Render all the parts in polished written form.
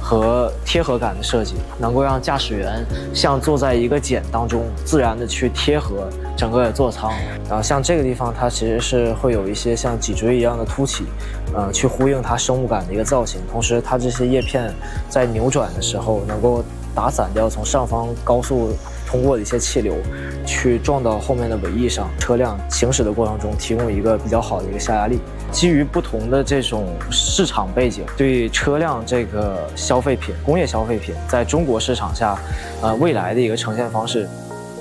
和贴合感的设计，能够让驾驶员像坐在一个茧当中，自然的去贴合整个座舱。然后像这个地方，它其实是会有一些像脊椎一样的凸起，去呼应它生物感的一个造型。同时，它这些叶片在扭转的时候，能够打散掉从上方高速通过的一些气流，去撞到后面的尾翼上，车辆行驶的过程中提供一个比较好的一个下压力。基于不同的这种市场背景，对车辆这个消费品、工业消费品在中国市场下，未来的一个呈现方式。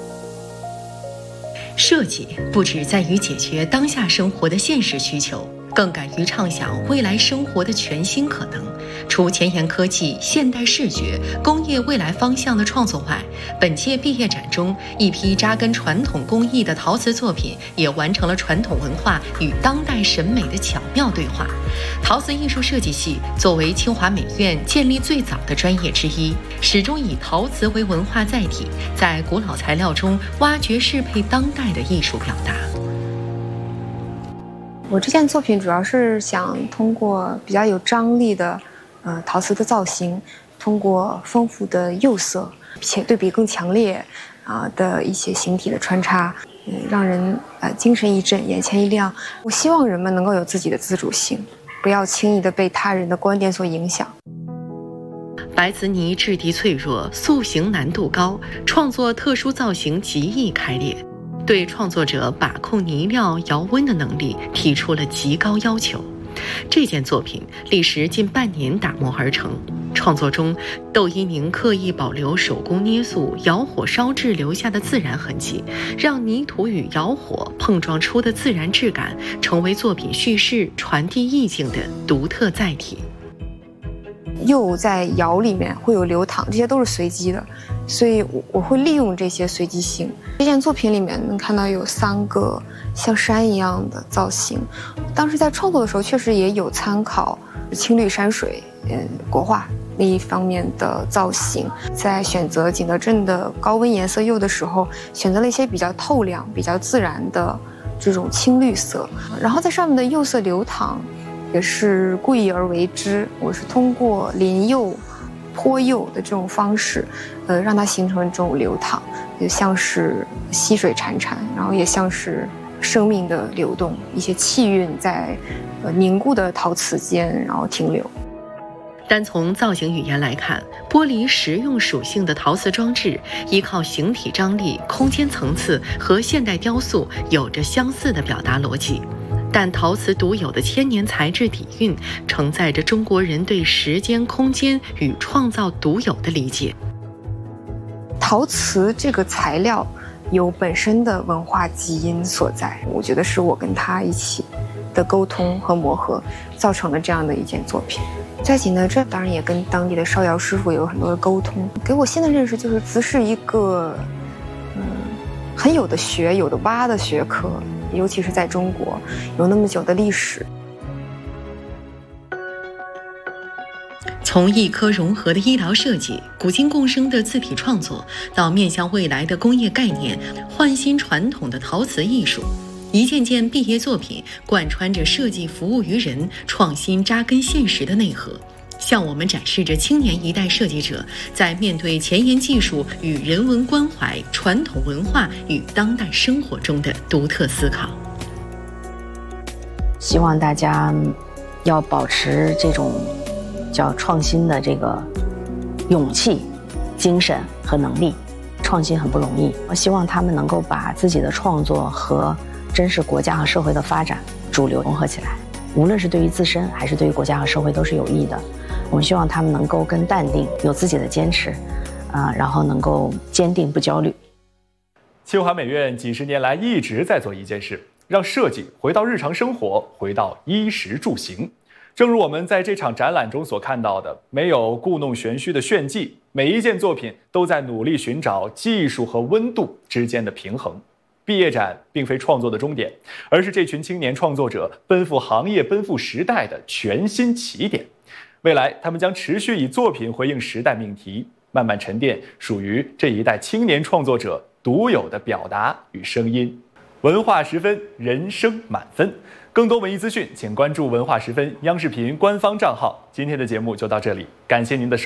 设计不只在于解决当下生活的现实需求，更敢于畅想未来生活的全新可能。除前沿科技、现代视觉、工业未来方向的创作外，本届毕业展中，一批扎根传统工艺的陶瓷作品也完成了传统文化与当代审美的巧妙对话。陶瓷艺术设计系作为清华美院建立最早的专业之一，始终以陶瓷为文化载体，在古老材料中挖掘适配当代的艺术表达。 我这件作品主要是想通过比较有张力的陶瓷的造型，通过丰富的釉色且对比更强烈的一些形体的穿插，让人精神一振，眼前一亮。我希望人们能够有自己的自主性，不要轻易的被他人的观点所影响。 白瓷泥质地脆弱，塑形难度高，创作特殊造型极易开裂，对创作者把控泥料窑温的能力提出了极高要求。这件作品历时近半年打磨而成，创作中窦一宁刻意保留手工捏塑、窑火烧制留下的自然痕迹，让泥土与窑火碰撞出的自然质感成为作品叙事、传递意境的独特载体。 釉在窑里面会有流淌，这些都是随机的，所以我会利用这些随机性。这件作品里面能看到有3个像山一样的造型，当时在创作的时候确实也有参考青绿山水国画那一方面的造型，在选择景德镇的高温颜色釉的时候，选择了一些比较透亮、比较自然的这种青绿色，然后在上面的釉色流淌也是故意而为之，我是通过淋釉、泼釉的这种方式，让它形成这种流淌，也像是溪水潺潺，然后也像是生命的流动，一些气韵在凝固的陶瓷间然后停留。 单从造型语言来看，剥离实用属性的陶瓷装置，依靠形体张力、空间层次和现代雕塑有着相似的表达逻辑。但陶瓷独有的千年材质底蕴，承载着中国人对时间、空间与创造独有的理解。 陶瓷这个材料有本身的文化基因所在，我觉得是我跟他一起的沟通和磨合，造成了这样的一件作品。在景德镇，当然也跟当地的烧窑师傅有很多的沟通，给我新的认识就是瓷是一个很有的学、有的挖的学科，尤其是在中国有那么久的历史。 从一科融合的医疗设计、古今共生的字体创作，到面向未来的工业概念，焕新传统的陶瓷艺术，一件件毕业作品贯穿着设计服务于人、创新扎根现实的内核，向我们展示着青年一代设计者在面对前沿技术与人文关怀、传统文化与当代生活中的独特思考。 希望大家要保持这种叫创新的这个勇气、精神和能力。创新很不容易，我希望他们能够把自己的创作和真实国家和社会的发展主流融合起来，无论是对于自身还是对于国家和社会都是有益的。我们希望他们能够更淡定，有自己的坚持，然后能够坚定不焦虑。 清华美院几十年来一直在做一件事，让设计回到日常生活，回到衣食住行。正如我们在这场展览中所看到的，没有故弄玄虚的炫技，每一件作品都在努力寻找技术和温度之间的平衡。毕业展并非创作的终点，而是这群青年创作者奔赴行业、奔赴时代的全新起点。未来，他们将持续以作品回应时代命题，慢慢沉淀属于这一代青年创作者独有的表达与声音。文化十分，人生满分。更多文艺资讯，请关注文化十分央视频官方账号。今天的节目就到这里，感谢您的收看。